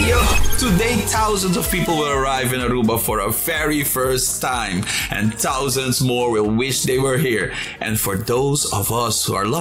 Yo, today thousands of people will arrive in Aruba for a very first time, and thousands more will wish they were here. And for those of us who are lucky